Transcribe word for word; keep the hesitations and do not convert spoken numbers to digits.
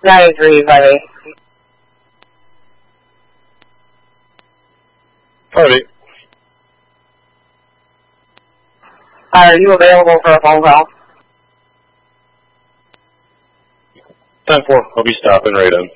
ninety-three, five eight. Alrighty. Are you available for a phone call? ten four, I'll be stopping right in.